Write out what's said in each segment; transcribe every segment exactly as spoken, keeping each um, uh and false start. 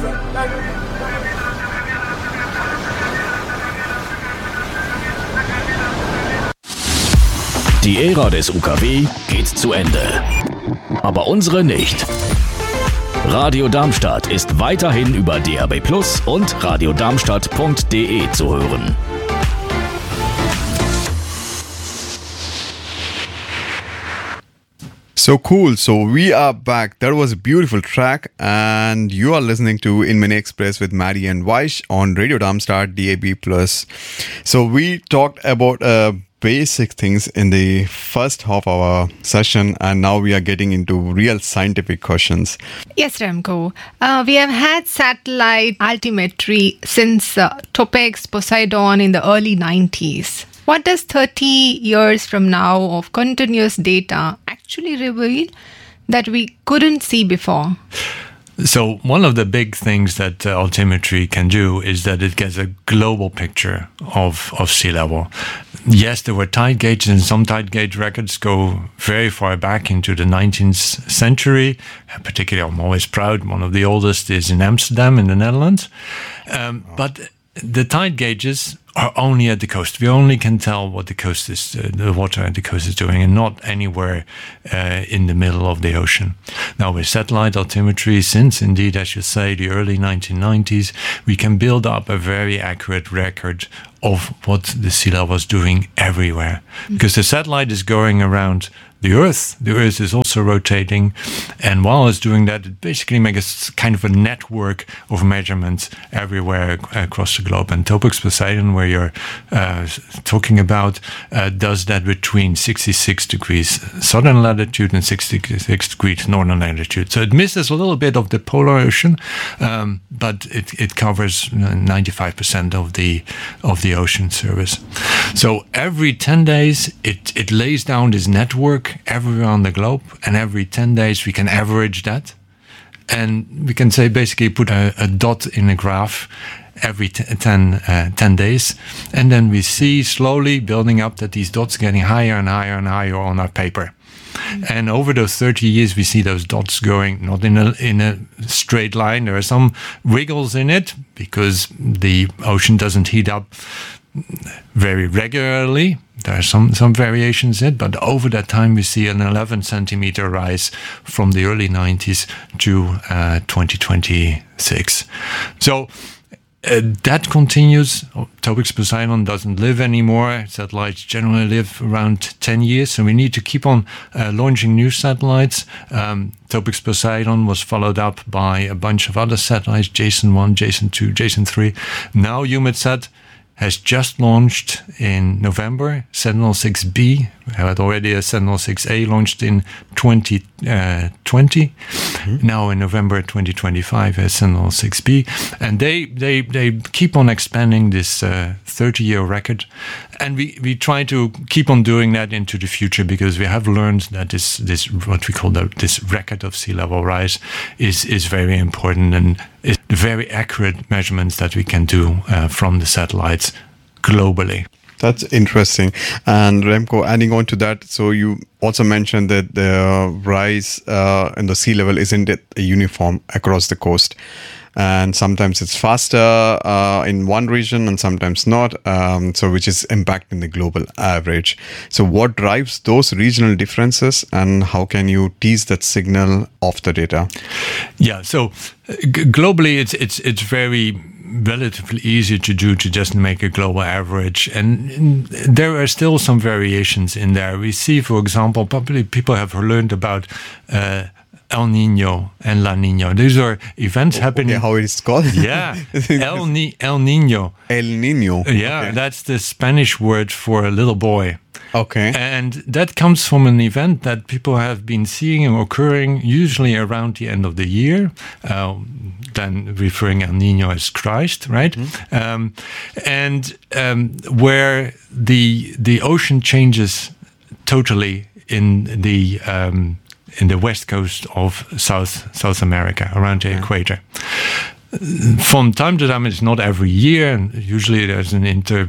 Die Ära des U K W geht zu Ende. Aber unsere nicht. Radio Darmstadt ist weiterhin über D A B Plus und radiodarmstadt punkt de zu hören. So cool. So we are back. That was a beautiful track, and you are listening to In Mini Express with Maddie and Weish on Radio Darmstadt D A B Plus. So we talked about uh, basic things in the first half of our session, and now we are getting into real scientific questions. Yes, Remco. Uh, we have had satellite altimetry since uh, Topex Poseidon in the early nineties. What does thirty years from now of continuous data actually reveal that we couldn't see before? So one of the big things that uh, altimetry can do is that it gets a global picture of, of sea level. Yes, there were tide gauges, and some tide gauge records go very far back into the nineteenth century. Particularly, I'm always proud, one of the oldest is in Amsterdam in the Netherlands. Um, but the tide gauges are only at the coast. We only can tell what the coast is, uh, the water at the coast is doing, and not anywhere uh, in the middle of the ocean. Now, with satellite altimetry, since indeed, as you say, the early nineteen nineties, we can build up a very accurate record of what the sea level is doing everywhere. Mm-hmm. Because the satellite is going around the Earth. The Earth is also rotating, and while it's doing that, it basically makes a kind of a network of measurements everywhere across the globe. And Topex Poseidon, where you're uh, talking about, uh, does that between sixty-six degrees southern latitude and sixty-six degrees northern latitude. So it misses a little bit of the polar ocean, um, but it, it covers ninety-five percent of the of the ocean surface. So every ten days, it, it lays down this network everywhere on the globe, and every ten days we can average that, and we can say basically put a, a dot in a graph every t- ten, uh, ten days, and then we see slowly building up that these dots are getting higher and higher and higher on our paper. Mm-hmm. And over those thirty years, we see those dots going not in a in a straight line. There are some wiggles in it because the ocean doesn't heat up very regularly. There are some, some variations in it, but over that time we see an eleven centimeter rise from the early nineties to uh, twenty twenty-six. So uh, that continues. Topex Poseidon doesn't live anymore. Satellites generally live around ten years, so we need to keep on uh, launching new satellites. Um, Topex Poseidon was followed up by a bunch of other satellites, Jason one, Jason two, Jason three. Now EUMETSAT has just launched in November. Sentinel six B, we had already a Sentinel six A launched in twenty twenty. Mm-hmm. Now in November twenty twenty-five, a Sentinel six B. And they they they keep on expanding this uh, thirty-year record. And we, we try to keep on doing that into the future, because we have learned that this, this what we call the, this record of sea level rise is, is very important, and is very accurate measurements that we can do uh, from the satellites globally. That's interesting. And Remco, adding on to that, so you also mentioned that the rise uh, in the sea level isn't uniform across the coast. And sometimes it's faster uh, in one region and sometimes not, um, so which is impacting the global average. So what drives those regional differences, and how can you tease that signal off the data? Yeah, so uh, g- globally it's it's it's very relatively easy to do, to just make a global average, and there are still some variations in there. We see, for example, probably people have learned about uh, El Nino and La Nina. These are events oh, happening. Okay, how it is called? Yeah, El, Ni- El Nino. El Nino. Yeah, okay. That's the Spanish word for a little boy. Okay. And that comes from an event that people have been seeing occurring usually around the end of the year, uh, then referring El Nino as Christ, right? Mm-hmm. Um, and um, where the the ocean changes totally in the um, in the west coast of South South America, around the yeah. equator. From time to time, it's not every year, and usually there's an inter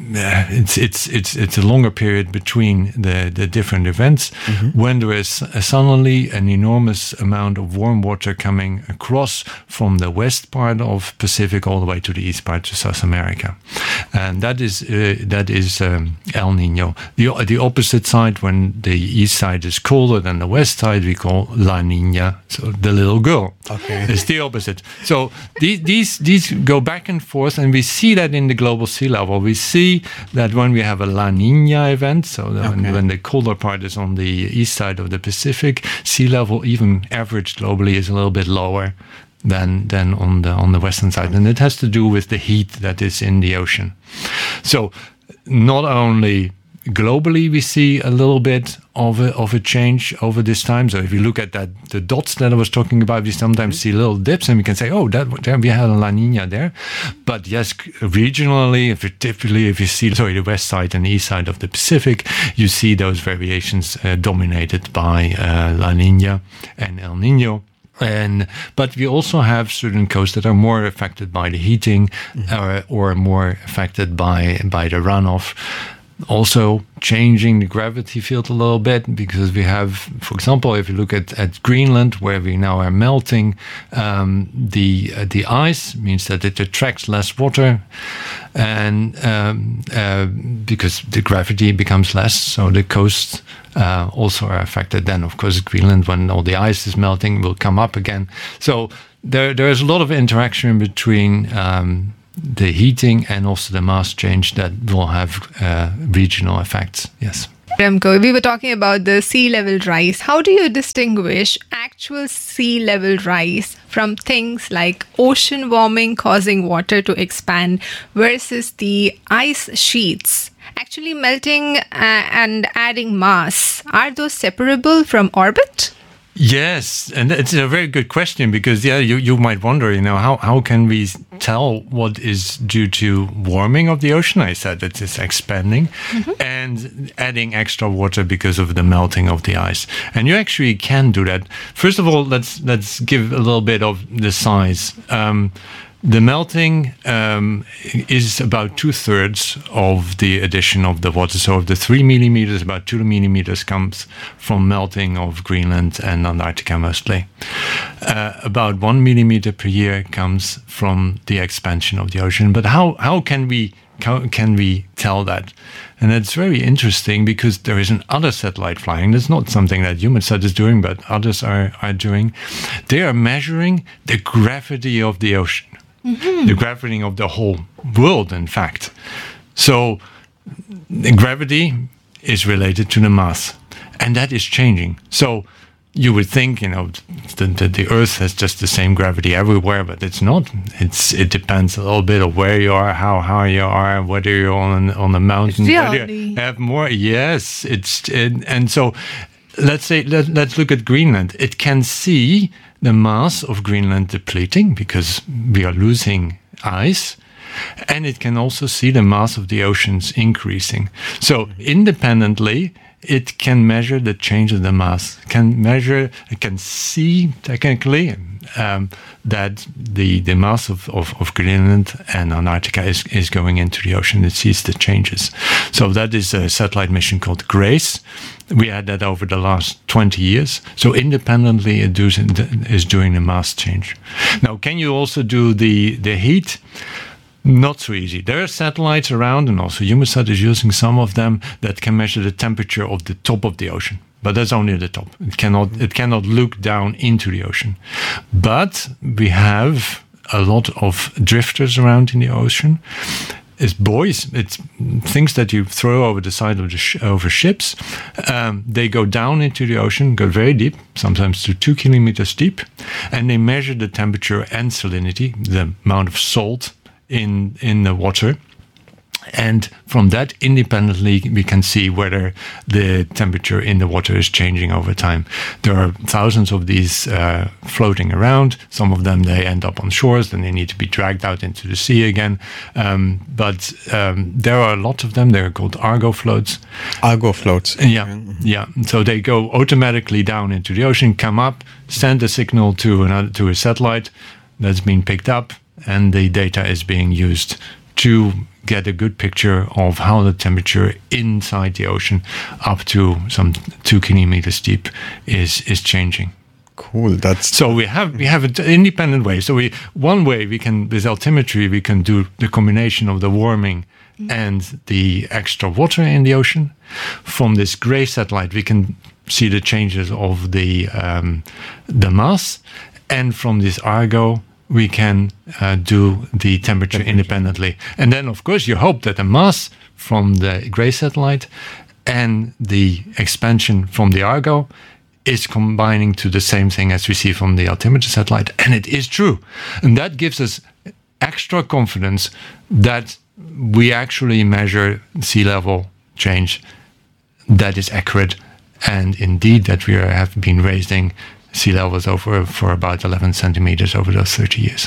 uh, it's it's it's it's a longer period between the, the different events. Mm-hmm. When there is uh, suddenly an enormous amount of warm water coming across from the west part of Pacific all the way to the east part to South America, and that is uh, that is um, El Nino. The the opposite side, when the east side is colder than the west side, we call La Niña, so the little girl. Okay, it's the opposite. So these these these go back and forth, and we see that in the global sea level. We see that when we have a La Niña event, so the, okay. when, when the colder part is on the east side of the Pacific, sea level, even average globally, is a little bit lower than than on the on the western side, and it has to do with the heat that is in the ocean. So not only globally we see a little bit of a, of a change over this time. So if you look at that, the dots that I was talking about, we sometimes see little dips, and we can say, oh, that there we had a La Nina there. But yes, regionally, if you typically if you see sorry the west side and the east side of the Pacific, you see those variations uh, dominated by uh, La Nina and El Nino. And but we also have certain coasts that are more affected by the heating, mm-hmm. or, or more affected by by the runoff. Also changing the gravity field a little bit, because we have, for example, if you look at, at Greenland, where we now are melting, um, the uh, the ice means that it attracts less water, and um, uh, because the gravity becomes less, so the coasts uh, also are affected. Then, of course, Greenland, when all the ice is melting, will come up again. So there there is a lot of interaction between Um, the heating and also the mass change that will have uh, regional effects. Yes. Remco, we were talking about the sea level rise. How do you distinguish actual sea level rise from things like ocean warming causing water to expand versus the ice sheets actually melting uh, and adding mass? Are those separable from orbit? Yes, and it's a very good question, because yeah, you, you might wonder, you know, how, how can we tell what is due to warming of the ocean? I said that it's expanding, mm-hmm. and adding extra water because of the melting of the ice. And you actually can do that. First of all, let's let's give a little bit of the size. Um, The melting um, is about two-thirds of the addition of the water. So of the three millimeters, about two millimeters comes from melting of Greenland and Antarctica mostly. Uh, about one millimeter per year comes from the expansion of the ocean. But how, how can we how can we tell that? And it's very interesting, because there is another satellite flying. That's not something that EUMETSAT is doing, but others are, are doing. They are measuring the gravity of the ocean. Mm-hmm. The gravity of the whole world, in fact. So the gravity is related to the mass, and that is changing. So you would think, you know, that the, the Earth has just the same gravity everywhere, but it's not. It's it depends a little bit of where you are, how high you are, whether you're on on a mountain. Really? Whether you have more. Yes, it's it, and so let's say let, let's look at Greenland. It can see the mass of Greenland depleting because we are losing ice, and it can also see the mass of the oceans increasing. So independently, it can measure the change of the mass, can measure, it can see technically um, that the, the mass of, of, of Greenland and Antarctica is, is going into the ocean. It sees the changes. So that is a satellite mission called GRACE. We had that over the last twenty years. So independently, it does, is doing the mass change. Now, can you also do the, the heat? Not so easy. There are satellites around, and also EUMETSAT is using some of them that can measure the temperature of the top of the ocean. But that's only the top. It cannot, it cannot look down into the ocean. But we have a lot of drifters around in the ocean. It's buoys. It's things that you throw over the side of the sh- over ships. Um, they go down into the ocean, go very deep, sometimes to two kilometers deep, and they measure the temperature and salinity, the amount of salt in in the water. And from that, independently, we can see whether the temperature in the water is changing over time. There are thousands of these uh, floating around. Some of them, they end up on shores, then they need to be dragged out into the sea again. Um, but um, there are a lot of them. They're called Argo floats. Argo floats. Yeah, mm-hmm. yeah. So they go automatically down into the ocean, come up, send a signal to another to a satellite that's been picked up, and the data is being used to get a good picture of how the temperature inside the ocean up to some two kilometers deep is is changing. Cool. That's so we have we have an independent way. So we one way we can with altimetry we can do the combination of the warming and the extra water in the ocean. From this gray satellite we can see the changes of the um, the mass, and from this Argo we can uh, do the temperature independently. And then, of course, you hope that the mass from the gray satellite and the expansion from the Argo is combining to the same thing as we see from the altimeter satellite. And it is true. And that gives us extra confidence that we actually measure sea level change that is accurate, and indeed that we are, have been raising sea levels over for about eleven centimeters over those thirty years.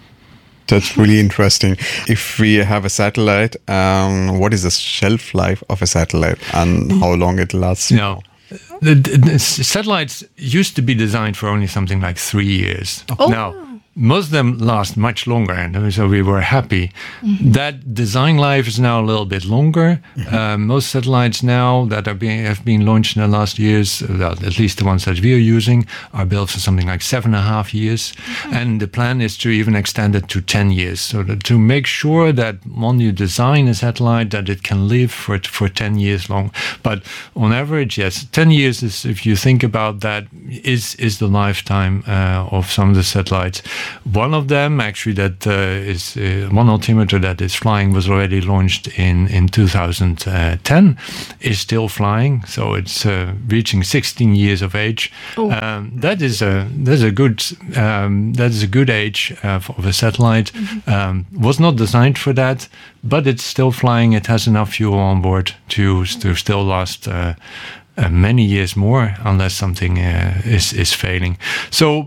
That's really interesting. If we have a satellite, um, what is the shelf life of a satellite and how long it lasts? No, the, the, the satellites used to be designed for only something like three years. Oh. Now, most of them last much longer, and so we were happy. Mm-hmm. That design life is now a little bit longer. Mm-hmm. Uh, most satellites now that are being have been launched in the last years, well, at least the ones that we are using, are built for something like seven and a half years. Mm-hmm. And the plan is to even extend it to ten years, so that to make sure that when you design a satellite, that it can live for for ten years long. But on average, yes, ten years is, if you think about that, is is the lifetime uh, of some of the satellites. One of them, actually, that uh, is uh, one altimeter that is flying was already launched in in two thousand ten, is still flying, so it's uh, reaching sixteen years of age. Oh. Um, that is a that's a good um, that is a good age uh, of a satellite. Mm-hmm. Um, was not designed for that, but it's still flying. It has enough fuel on board to to still last Uh, Uh, many years more, unless something uh, is is failing. So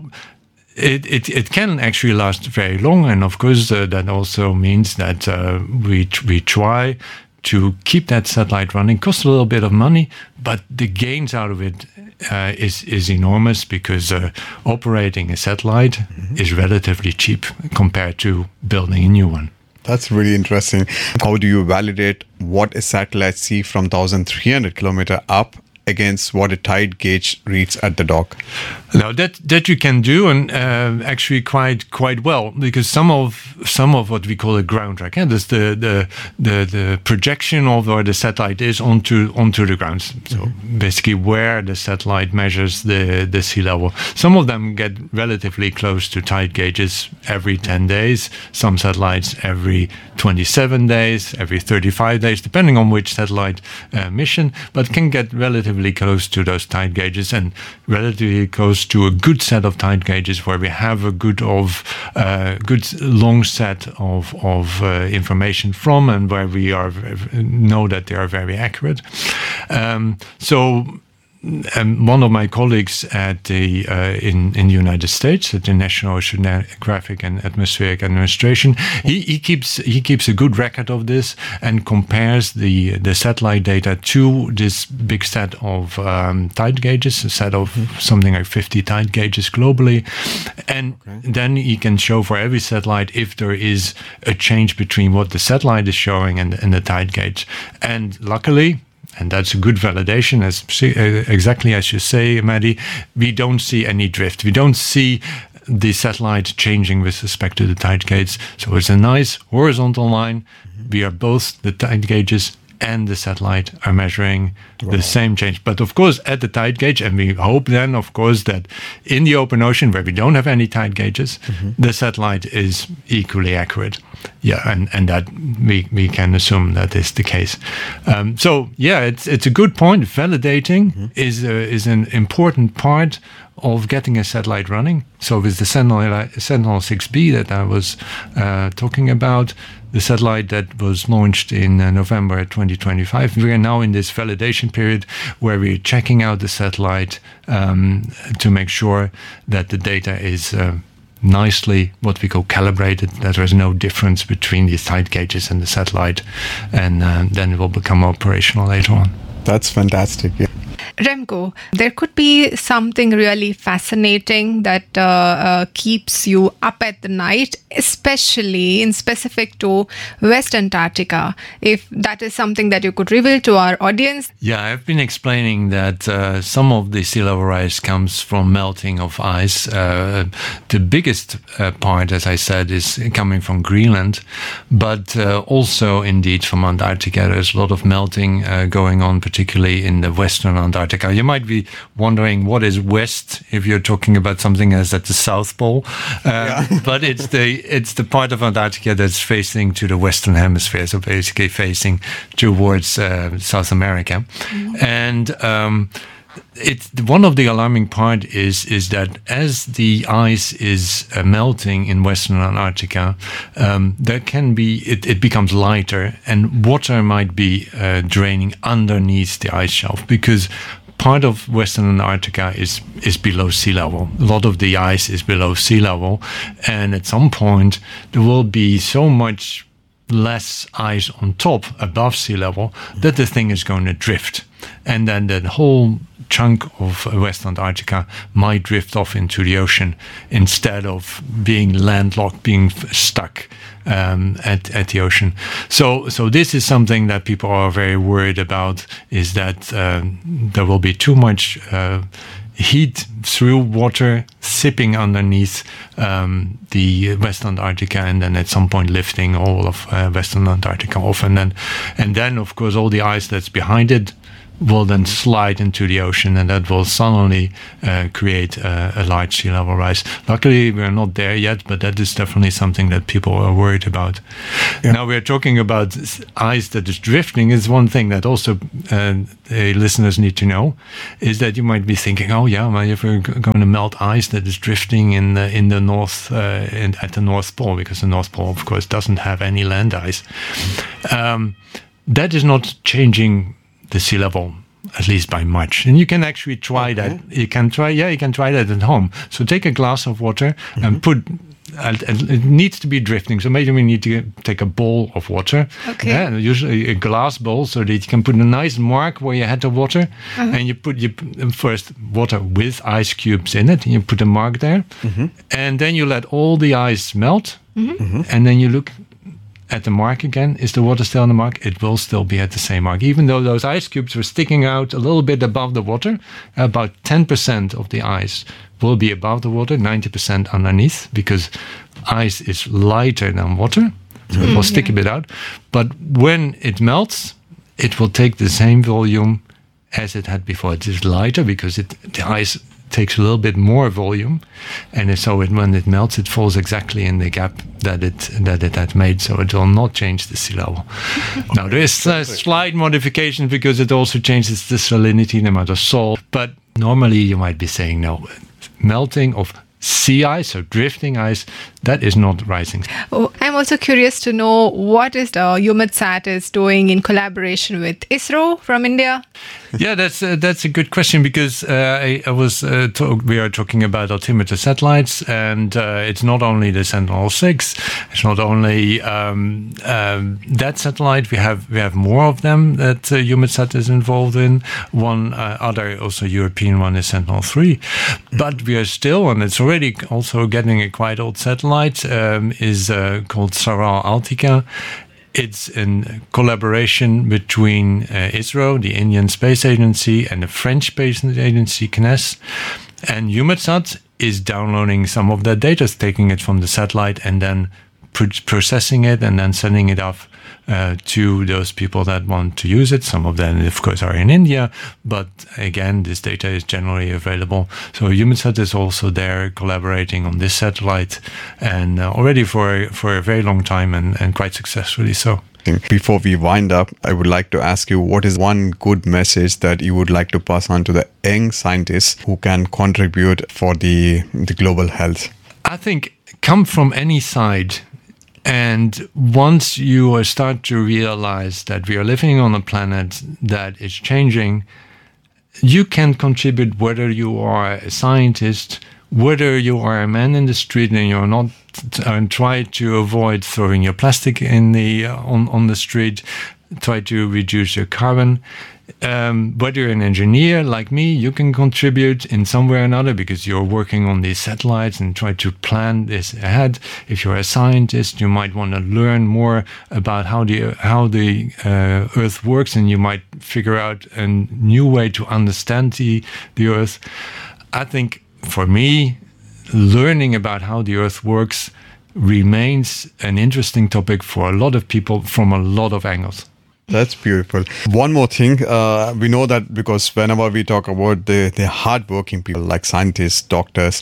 it, it it can actually last very long, and of course uh, that also means that uh, we we try to keep that satellite running. Costs a little bit of money, but the gains out of it uh, is is enormous, because uh, operating a satellite mm-hmm. is relatively cheap compared to building a new one. That's really interesting. How do you validate what a satellite sees from one thousand three hundred kilometers up against what a tide gauge reads at the dock? Now that that you can do, and uh, actually quite quite well, because some of some of what we call a ground track, and that's the the the the projection of where the satellite is onto onto the ground. So mm-hmm. basically, where the satellite measures the the sea level. Some of them get relatively close to tide gauges every ten days. Some satellites every twenty-seven days, every thirty-five days, depending on which satellite uh, mission, but can get relatively close to those tide gauges, and relatively close to a good set of tide gauges where we have a good of uh, good long set of of uh, information from, and where we are know that they are very accurate. Um, so. Um, one of my colleagues at the uh, in in the United States at the National Oceanographic and Atmospheric Administration, he, he keeps he keeps a good record of this and compares the the satellite data to this big set of um, tide gauges, a set of something like fifty tide gauges globally, and okay. then he can show for every satellite if there is a change between what the satellite is showing and and the tide gauge, and luckily. And that's a good validation, as exactly as you say, Maddie. We don't see any drift. We don't see the satellite changing with respect to the tide gauge. So it's a nice horizontal line. Mm-hmm. We are both the tide gauges and the satellite are measuring wow. the same change. But of course, at the tide gauge, and we hope then, of course, that in the open ocean where we don't have any tide gauges, mm-hmm. the satellite is equally accurate. Yeah, and, and that we, we can assume that is the case. Um, so yeah, it's it's a good point. Validating mm-hmm. is uh, is an important part of getting a satellite running. So with the Sentinel Sentinel six B that I was uh, talking about, the satellite that was launched in uh, November twenty twenty-five, we are now in this validation period where we're checking out the satellite um, to make sure that the data is uh, nicely what we call calibrated, that there is no difference between these tide gauges and the satellite, and uh, then it will become operational later on. That's fantastic. Yeah. Remco, there could be something really fascinating that uh, uh, keeps you up at the night, especially in specific to West Antarctica. If that is something that you could reveal to our audience. Yeah, I've been explaining that uh, some of the sea level rise comes from melting of ice. Uh, the biggest uh, part, as I said, is coming from Greenland, but uh, also indeed from Antarctica. There's a lot of melting uh, going on, particularly in the Western Antarctica. You might be wondering what is west if you're talking about something as at the South Pole, uh, yeah. but it's the it's the part of Antarctica that's facing to the Western Hemisphere, so basically facing towards uh, South America, mm-hmm. and. Um, It's one of the alarming part is is that as the ice is uh, melting in Western Antarctica, um, there can be it, it becomes lighter, and water might be uh, draining underneath the ice shelf because part of Western Antarctica is is below sea level. A lot of the ice is below sea level, and at some point there will be so much less ice on top above sea level that the thing is going to drift, and then the whole chunk of West Antarctica might drift off into the ocean instead of being landlocked, being stuck um, at at the ocean. So, so this is something that people are very worried about: is that uh, there will be too much uh, heat through water sipping underneath um, the West Antarctica, and then at some point lifting all of uh, Western Antarctica off, and then and then of course all the ice that's behind it will then slide into the ocean, and that will suddenly uh, create a, a large sea level rise. Luckily, we're not there yet, but that is definitely something that people are worried about. Yeah. Now, we're talking about ice that is drifting. Is one thing that also uh, the listeners need to know, is that you might be thinking, oh yeah, well, if we're going to melt ice that is drifting in the, in the north, uh, in, at the North Pole, because the North Pole, of course, doesn't have any land ice. Um, that is not changing the sea level, at least by much. And you can actually try okay. that. You can try, yeah, you can try that at home. So take a glass of water mm-hmm. and put, and, and it needs to be drifting. So maybe we need to take a bowl of water. Okay. Yeah, usually a glass bowl, so that you can put a nice mark where you had the water, uh-huh. and you put you first water with ice cubes in it. And you put a mark there, mm-hmm. and then you let all the ice melt, mm-hmm. and then you look at the mark again. Is the water still on the mark? It will still be at the same mark. Even though those ice cubes were sticking out a little bit above the water, about ten percent of the ice will be above the water, ninety percent underneath, because ice is lighter than water, so mm, it will stick yeah. a bit out. But when it melts, it will take the same volume as it had before. It is lighter because it, the ice takes a little bit more volume, and so it, when it melts, it falls exactly in the gap that it that it had made. So it will not change the sea level. Now there is a slight modification because it also changes the salinity, the amount of salt. But normally you might be saying no, melting of sea ice, so drifting ice, that is not rising. Oh, I'm also curious to know what is the EUMETSAT is doing in collaboration with ISRO from India. Yeah, that's uh, that's a good question, because uh, I, I was uh, talk, we are talking about altimeter satellites, and uh, it's not only the Sentinel six, it's not only um, um, that satellite. We have we have more of them that uh, EUMETSAT is involved in. One uh, other also European one is Sentinel three, but we are still, and it's already also getting a quite old satellite. Um, is uh, called Saral Altica. It's in collaboration between uh, ISRO, the Indian Space Agency, and the French Space Agency, C N E S. And EUMETSAT is downloading some of that data, taking it from the satellite and then pr- processing it and then sending it off uh, to those people that want to use it. Some of them, of course, are in India, but again, this data is generally available. So EUMETSAT is also there collaborating on this satellite, and uh, already for, for a very long time, and, and quite successfully so. Before we wind up, I would like to ask you, what is one good message that you would like to pass on to the young scientists who can contribute for the, the global health? I think come from any side. And once you start to realize that we are living on a planet that is changing, you can contribute, whether you are a scientist, whether you are a man in the street and you're not, and try to avoid throwing your plastic in the uh, on, on the street, try to reduce your carbon. um, whether you're an engineer like me, you can contribute in some way or another because you're working on these satellites and try to plan this ahead. If you're a scientist, you might want to learn more about how the how the uh, Earth works, and you might figure out a new way to understand the the Earth. I think for me, learning about how the Earth works remains an interesting topic for a lot of people from a lot of angles. That's beautiful. One more thing, uh, we know that because whenever we talk about the, the hardworking people like scientists, doctors,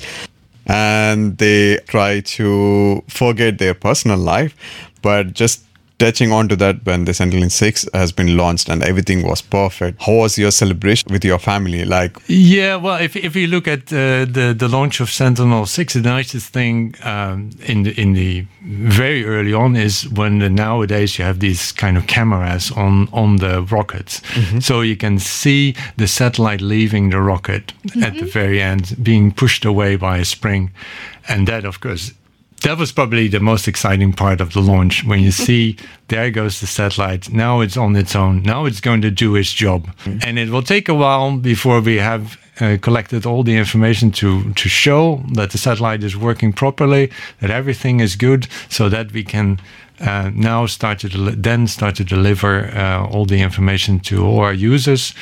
and they try to forget their personal life, but just touching on to that, when the Sentinel six has been launched and everything was perfect, how was your celebration with your family? Like, yeah, well, if if you look at uh, the the launch of Sentinel six, the nicest thing um, in the in the very early on is when the, nowadays you have these kind of cameras on on the rockets, mm-hmm. so you can see the satellite leaving the rocket mm-hmm. at the very end, being pushed away by a spring, and that, of course. That was probably the most exciting part of the launch, when you see there goes the satellite. Now it's on its own. Now it's going to do its job. Mm-hmm. And it will take a while before we have uh, collected all the information to, to show that the satellite is working properly, that everything is good, so that we can uh, now start to del- then start to deliver uh, all the information to all our users.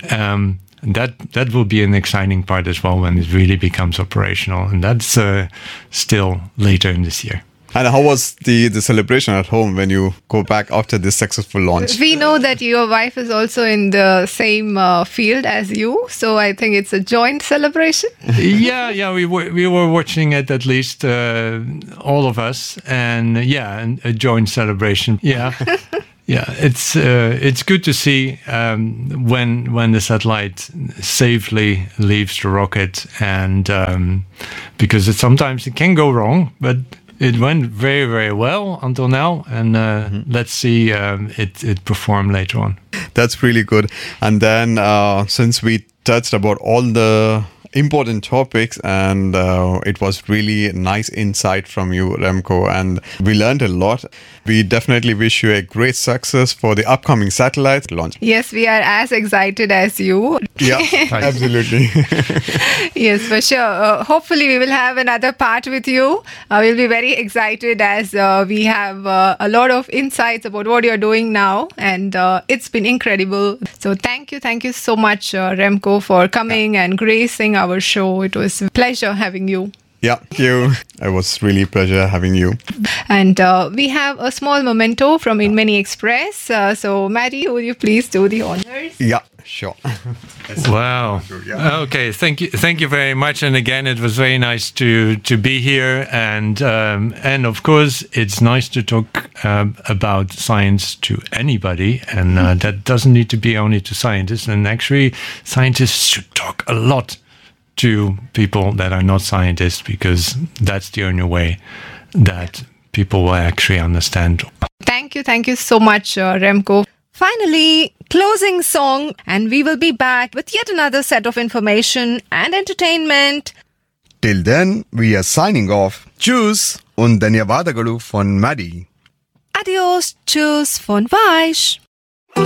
Um, That that will be an exciting part as well when it really becomes operational, and that's uh, still later in this year. And how was the, the celebration at home when you go back after this successful launch? We know that your wife is also in the same uh, field as you, so I think it's a joint celebration. yeah, yeah, we were we were watching it, at least uh, all of us, and uh, yeah, a joint celebration. Yeah. Yeah, it's uh, it's good to see um, when when the satellite safely leaves the rocket, and um, because it, sometimes it can go wrong, but it went very very well until now, and uh, mm-hmm. let's see um, it it perform later on. That's really good. And then uh, since we touched about all the important topics, and uh, it was really nice insight from you, Remco, and we learned a lot. We definitely wish you a great success for the upcoming satellite launch. Yes, we are as excited as you. Yeah, absolutely. Yes, for sure. Uh, hopefully we will have another part with you. Uh, we'll be very excited as uh, we have uh, a lot of insights about what you're doing now, and uh, it's been incredible. So thank you, thank you so much, uh, Remco, for coming and gracing our show. It was a pleasure having you. Yeah, thank you. It was really a pleasure having you. And uh, we have a small memento from Inmany Express. Uh, so, Maddie, would you please do the honors? Yeah, sure. Wow. Okay, thank you, thank you very much. And again, it was very nice to to be here. And um, and of course, it's nice to talk um, about science to anybody, and uh, that doesn't need to be only to scientists. And actually, scientists should talk a lot to people that are not scientists, because that's the only way that people will actually understand. Thank you, thank you so much, uh, Remco. Finally, closing song, and we will be back with yet another set of information and entertainment. Till then, we are signing off. Tschüss und ಧನ್ಯವಾದಗಳು von Maddie. Adios, tschüss von Weish.